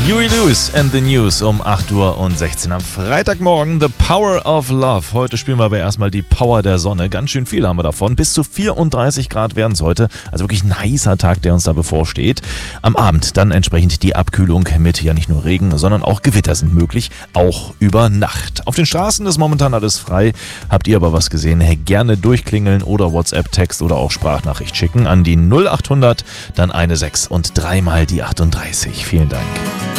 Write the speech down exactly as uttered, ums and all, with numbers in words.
Huey Lewis and the News um acht Uhr und sechzehn am Freitagmorgen. The Power of Love. Heute spielen wir aber erstmal die Power der Sonne. Ganz schön viel haben wir davon. Bis zu vierunddreißig Grad werden es heute. Also wirklich ein heißer Tag, der uns da bevorsteht. Am Abend dann entsprechend die Abkühlung mit ja nicht nur Regen, sondern auch Gewitter sind möglich. Auch über Nacht. Auf den Straßen ist momentan alles frei. Habt ihr aber was gesehen? Gerne durchklingeln oder WhatsApp-Text oder auch Sprachnachricht schicken an die null acht hundert, dann eine sechs und dreimal die achtunddreißig. Vielen Dank.